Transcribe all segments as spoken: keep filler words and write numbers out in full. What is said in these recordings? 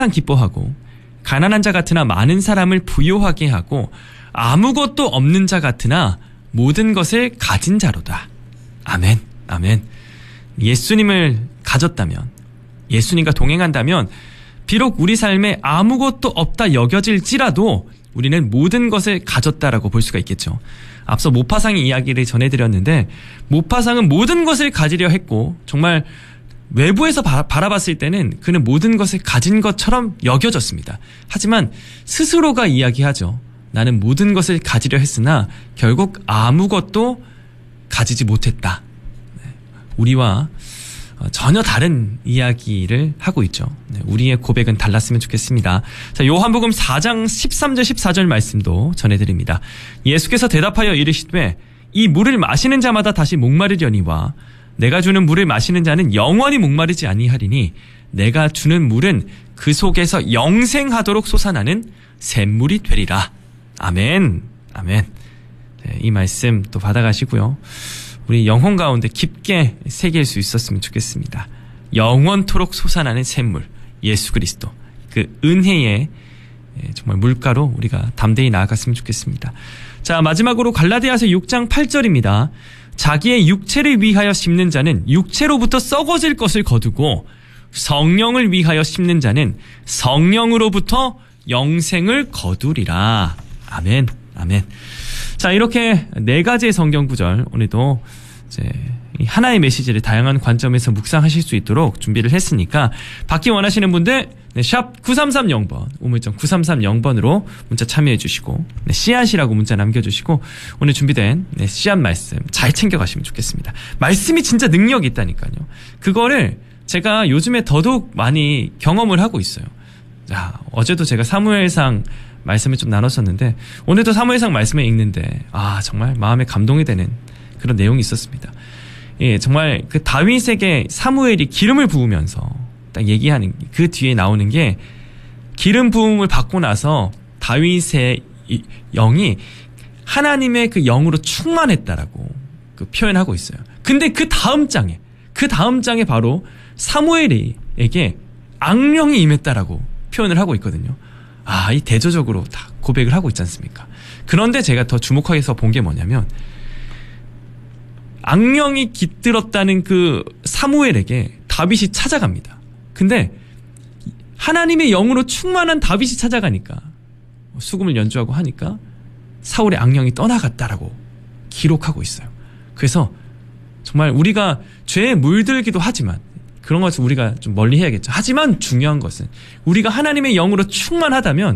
기뻐하고 가난한 자 같으나 많은 사람을 부요하게 하고 아무것도 없는 자 같으나 모든 것을 가진 자로다. 아멘. 아멘. 예수님을 가졌다면, 예수님과 동행한다면 비록 우리 삶에 아무것도 없다 여겨질지라도 우리는 모든 것을 가졌다라고 볼 수가 있겠죠. 앞서 모파상의 이야기를 전해드렸는데 모파상은 모든 것을 가지려 했고 정말 외부에서 바, 바라봤을 때는 그는 모든 것을 가진 것처럼 여겨졌습니다. 하지만 스스로가 이야기하죠. 나는 모든 것을 가지려 했으나 결국 아무것도 가지지 못했다. 우리와 전혀 다른 이야기를 하고 있죠. 우리의 고백은 달랐으면 좋겠습니다. 자, 요한복음 사 장 십삼 절 십사 절 말씀도 전해드립니다. 예수께서 대답하여 이르시되 이 물을 마시는 자마다 다시 목마르려니와 내가 주는 물을 마시는 자는 영원히 목마르지 아니하리니 내가 주는 물은 그 속에서 영생하도록 솟아나는 샘물이 되리라. 아멘. 아멘. 네, 이 말씀 또 받아가시고요. 우리 영혼 가운데 깊게 새길 수 있었으면 좋겠습니다. 영원토록 솟아나는 샘물, 예수 그리스도. 그 은혜의 정말 물가로 우리가 담대히 나아갔으면 좋겠습니다. 자, 마지막으로 갈라디아서 육 장 팔 절입니다. 자기의 육체를 위하여 심는 자는 육체로부터 썩어질 것을 거두고 성령을 위하여 심는 자는 성령으로부터 영생을 거두리라. 아멘. 아멘. 자, 이렇게 네 가지의 성경 구절 오늘도 이제 하나의 메시지를 다양한 관점에서 묵상하실 수 있도록 준비를 했으니까 받기 원하시는 분들 네, 샵 구삼삼공 번 우물정 구삼삼공 번으로 문자 참여해 주시고 네, 씨앗이라고 문자 남겨주시고 오늘 준비된 네, 씨앗 말씀 잘 챙겨가시면 좋겠습니다. 말씀이 진짜 능력이 있다니까요. 그거를 제가 요즘에 더더욱 많이 경험을 하고 있어요. 자, 어제도 제가 사무엘상 말씀을 좀 나눴었는데 오늘도 사무엘상 말씀을 읽는데 아 정말 마음에 감동이 되는 그런 내용이 있었습니다. 예, 정말 그 다윗에게 사무엘이 기름을 부으면서 딱 얘기하는 그 뒤에 나오는 게 기름 부음을 받고 나서 다윗의 영이 하나님의 그 영으로 충만했다라고 그 표현하고 있어요. 근데 그 다음 장에 그 다음 장에 바로 사무엘에게 악령이 임했다라고 표현을 하고 있거든요. 아, 이 대조적으로 다 고백을 하고 있지 않습니까? 그런데 제가 더 주목해서 본 게 뭐냐면 악령이 깃들었다는 그 사무엘에게 다윗이 찾아갑니다. 근데 하나님의 영으로 충만한 다윗이 찾아가니까 수금을 연주하고 하니까 사울의 악령이 떠나갔다라고 기록하고 있어요. 그래서 정말 우리가 죄에 물들기도 하지만 그런 것을 우리가 좀 멀리 해야겠죠. 하지만 중요한 것은 우리가 하나님의 영으로 충만하다면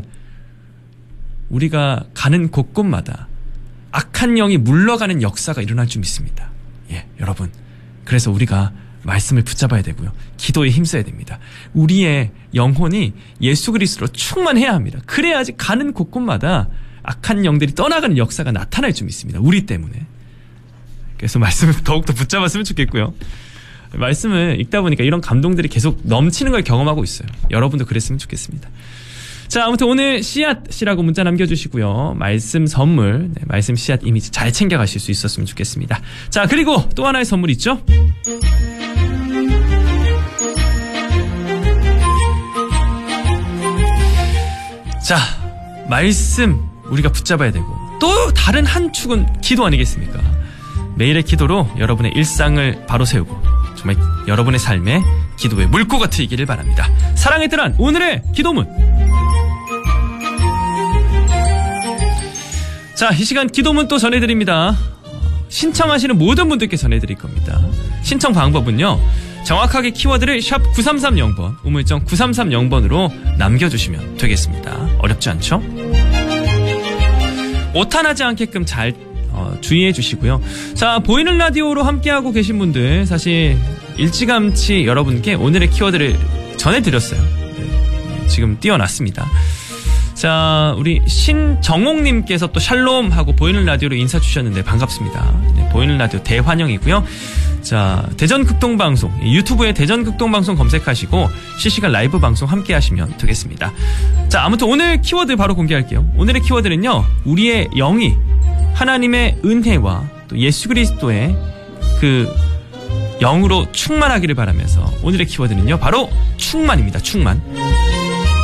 우리가 가는 곳곳마다 악한 영이 물러가는 역사가 일어날 줄 믿습니다. 예, 여러분. 그래서 우리가 말씀을 붙잡아야 되고요. 기도에 힘써야 됩니다. 우리의 영혼이 예수 그리스도로 충만해야 합니다. 그래야지 가는 곳곳마다 악한 영들이 떠나가는 역사가 나타날 줄 믿습니다. 우리 때문에. 그래서 말씀을 더욱더 붙잡았으면 좋겠고요. 말씀을 읽다 보니까 이런 감동들이 계속 넘치는 걸 경험하고 있어요. 여러분도 그랬으면 좋겠습니다. 자, 아무튼 오늘 씨앗이라고 문자 남겨주시고요. 말씀 선물, 네, 말씀 씨앗 이미지 잘 챙겨가실 수 있었으면 좋겠습니다. 자, 그리고 또 하나의 선물 있죠? 자, 말씀 우리가 붙잡아야 되고 또 다른 한 축은 기도 아니겠습니까? 매일의 기도로 여러분의 일상을 바로 세우고 정말 여러분의 삶에 기도의 물고가 트이기를 바랍니다. 사랑의 뜨란 오늘의 기도문. 자, 이 시간 기도문 또 전해드립니다. 신청하시는 모든 분들께 전해드릴 겁니다. 신청 방법은요, 정확하게 키워드를 샵 구삼삼공 번 우물정 구삼삼공 번으로 남겨주시면 되겠습니다. 어렵지 않죠? 오탄하지 않게끔 잘 어, 주의해 주시고요. 자, 보이는 라디오로 함께하고 계신 분들 사실 일찌감치 여러분께 오늘의 키워드를 전해드렸어요. 네, 지금 띄워놨습니다. 자, 우리 신정옥님께서 또 샬롬 하고 보이는 라디오로 인사 주셨는데 반갑습니다. 네, 보이는 라디오 대환영이고요. 자, 대전극동방송 유튜브에 대전극동방송 검색하시고 실시간 라이브 방송 함께 하시면 되겠습니다. 자, 아무튼 오늘 키워드 바로 공개할게요. 오늘의 키워드는요, 우리의 영이 하나님의 은혜와 또 예수 그리스도의 그 영으로 충만하기를 바라면서 오늘의 키워드는요, 바로 충만입니다. 충만.